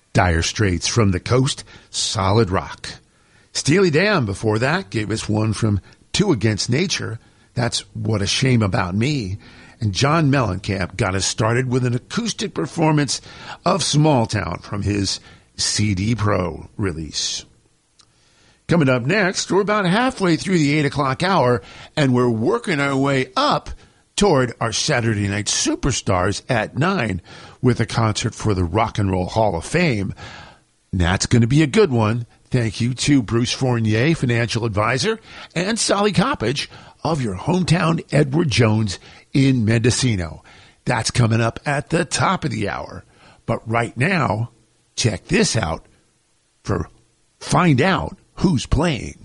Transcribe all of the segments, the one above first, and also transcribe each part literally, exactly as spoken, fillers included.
Dire Straits from the Coast, Solid Rock. Steely Dan before that gave us one from Two Against Nature, That's What a Shame About Me. And John Mellencamp got us started with an acoustic performance of Small Town from his C D Pro release. Coming up next, we're about halfway through the eight o'clock hour, and we're working our way up toward our Saturday Night Superstars at nine with a concert for the Rock and Roll Hall of Fame. And that's going to be a good one. Thank you to Bruce Fournier, financial advisor, and Sally Coppage of your hometown Edward Jones in Mendocino. That's coming up at the top of the hour. But right now, check this out for Find Out Who's Playing.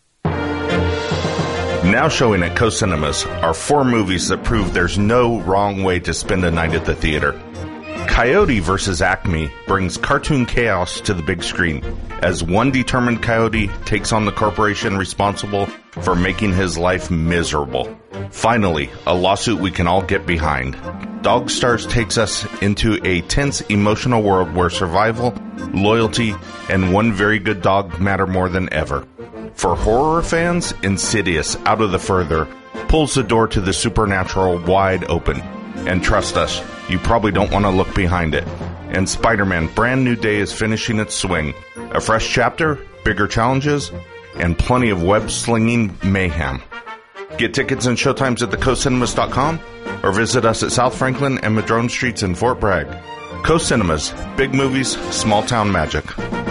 Now showing at Coast Cinemas are four movies that prove there's no wrong way to spend a night at the theater. Coyote versus. Acme brings cartoon chaos to the big screen as one determined coyote takes on the corporation responsible for making his life miserable. Finally, a lawsuit we can all get behind. Dog Stars takes us into a tense, emotional world where survival, loyalty, and one very good dog matter more than ever. For horror fans, Insidious, Out of the Further, pulls the door to the supernatural wide open. And trust us, you probably don't want to look behind it. And Spider-Man Brand New Day is finishing its swing. A fresh chapter, bigger challenges, and plenty of web-slinging mayhem. Get tickets and showtimes at the coast cinemas dot com or visit us at South Franklin and Madrone Streets in Fort Bragg. Coast Cinemas, big movies, small town magic.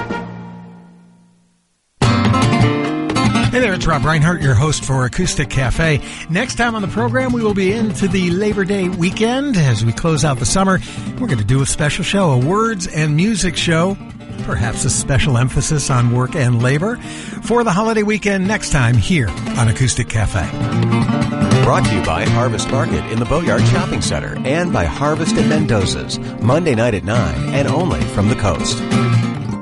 Hey there, it's Rob Reinhardt, your host for Acoustic Cafe. Next time on the program, we will be into the Labor Day weekend as we close out the summer. We're going to do a special show, a words and music show, perhaps a special emphasis on work and labor for the holiday weekend next time here on Acoustic Cafe. Brought to you by Harvest Market in the Boatyard Shopping Center and by Harvest at Mendoza's, Monday night at nine and only from the coast.